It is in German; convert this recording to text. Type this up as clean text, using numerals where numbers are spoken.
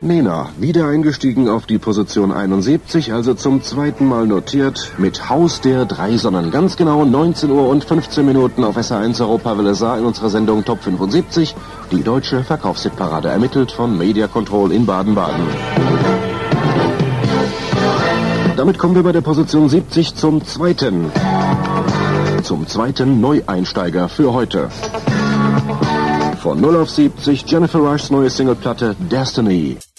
Nena, wieder eingestiegen auf die Position 71, also zum zweiten Mal notiert, mit Haus der drei Sonnen. Ganz genau 19 Uhr und 15 Minuten auf SR1 Europawelle Saar in unserer Sendung Top 75. Die deutsche Verkaufshitparade, ermittelt von Media Control in Baden-Baden. Damit kommen wir bei der Position 70 zum zweiten Neueinsteiger für heute. Von 0 auf 70 Jennifer Rushs neue Singleplatte Destiny.